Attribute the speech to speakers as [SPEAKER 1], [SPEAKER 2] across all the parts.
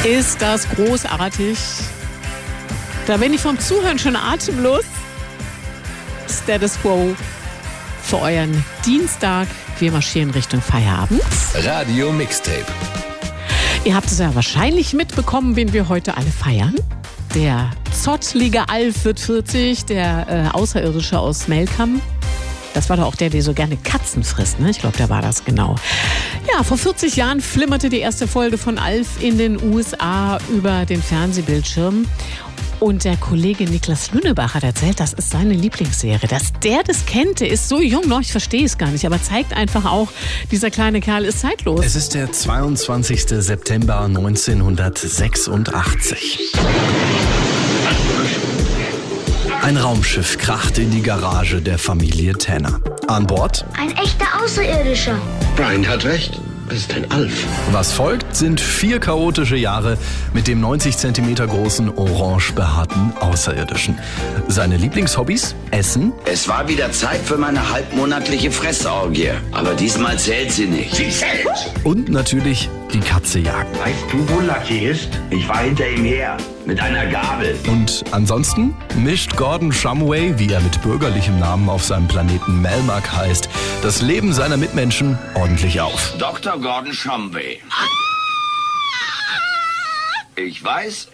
[SPEAKER 1] Ist das großartig? Da bin ich vom Zuhören schon atemlos. Status Quo für euren Dienstag. Wir marschieren Richtung Feierabend.
[SPEAKER 2] Radio Mixtape.
[SPEAKER 1] Ihr habt es ja wahrscheinlich mitbekommen, wen wir heute alle feiern. Der zottlige Alf wird 40, der Außerirdische aus Melkam. Das war doch auch der so gerne Katzen frisst, ne? Ich glaube, der war das genau. Ja, vor 40 Jahren flimmerte die erste Folge von Alf in den USA über den Fernsehbildschirm. Und der Kollege Niklas Lünnebach hat erzählt, das ist seine Lieblingsserie. Dass der das kennt, der ist so jung noch, ich verstehe es gar nicht. Aber zeigt einfach auch, dieser kleine Kerl ist zeitlos.
[SPEAKER 3] Es ist der 22. September 1986. Ein Raumschiff kracht in die Garage der Familie Tanner. An Bord
[SPEAKER 4] ein echter Außerirdischer.
[SPEAKER 5] Brian hat recht. Es ist ein Alf.
[SPEAKER 3] Was folgt, sind 4 chaotische Jahre mit dem 90 cm großen, orange behaarten Außerirdischen. Seine Lieblingshobbys? Essen.
[SPEAKER 6] Es war wieder Zeit für meine halbmonatliche Fressorgie. Aber diesmal zählt sie nicht.
[SPEAKER 5] Sie zählt!
[SPEAKER 3] Und natürlich die Katze jagen.
[SPEAKER 6] Weißt du, wo Lucky ist? Ich war hinter ihm her. Mit einer Gabel.
[SPEAKER 3] Und ansonsten mischt Gordon Shumway, wie er mit bürgerlichem Namen auf seinem Planeten Melmac heißt, das Leben seiner Mitmenschen ordentlich auf.
[SPEAKER 6] Dr. Gordon Shumway. Ich weiß.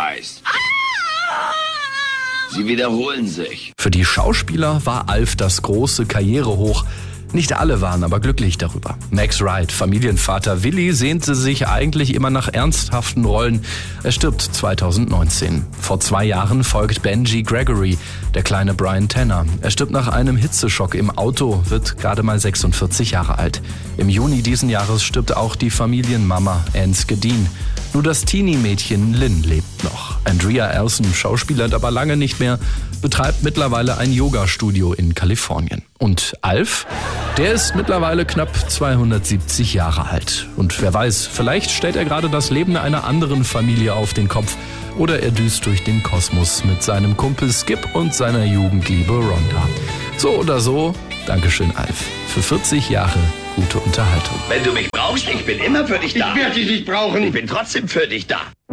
[SPEAKER 6] Sie wiederholen sich.
[SPEAKER 3] Für die Schauspieler war Alf das große Karrierehoch. Nicht alle waren aber glücklich darüber. Max Wright, Familienvater Willi, sehnte sich eigentlich immer nach ernsthaften Rollen. Er stirbt 2019. Vor 2 Jahren folgt Benji Gregory, der kleine Brian Tanner. Er stirbt nach einem Hitzeschock im Auto, wird gerade mal 46 Jahre alt. Im Juni diesen Jahres stirbt auch die Familienmama Anne Skedin. Nur das Teenie-Mädchen Lynn lebt noch. Andrea Elson schauspielert aber lange nicht mehr, betreibt mittlerweile ein Yoga-Studio in Kalifornien. Und Alf? Der ist mittlerweile knapp 270 Jahre alt. Und wer weiß, vielleicht stellt er gerade das Leben einer anderen Familie auf den Kopf. Oder er düst durch den Kosmos mit seinem Kumpel Skip und seiner Jugendliebe Rhonda. So oder so, Dankeschön Alf. Für 40 Jahre gute Unterhaltung.
[SPEAKER 6] Wenn du mich brauchst, ich bin immer für dich da.
[SPEAKER 5] Ich werde dich nicht brauchen.
[SPEAKER 6] Ich bin trotzdem für dich da.